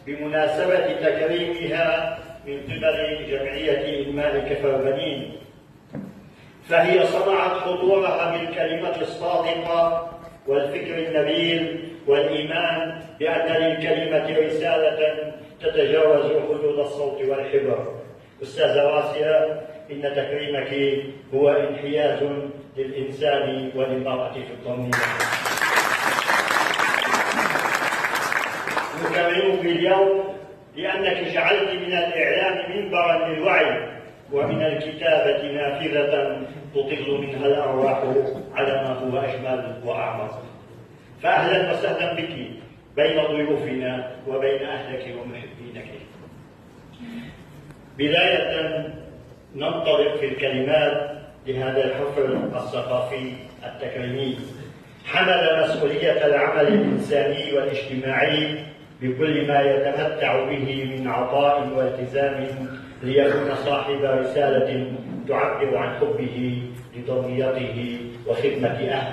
بمناسبة تكريمها من قبل جمعية إنماء كفر بنين، فهي صنعت حضورها بالكلمة الصادقة والفكر النبيل والإيمان بأن للكلمة رسالة تتجاوز حدود الصوت والحبر. أستاذة راسية، إن تكريمك هو انحياز للإنسان وللمرأة في الضمير. نكرمك اليوم لأنك جعلت من الإعلام منبرا للوعي، ومن الكتابة نافذة تطل منها الأرواح على ما هو أجمل وأعمق. فأهلا وسهلا بك بين ضيوفنا وبين أهلك ومحبينك. بداية ننطلق في الكلمات لهذا الحفل الثقافي التكريمي. حمل مسؤولية العمل الإنساني والاجتماعي بكل ما يتمتع به من عطاء والتزام ليكون صاحب رسالة تعبر عن حبه لضميته وخدمة أهله.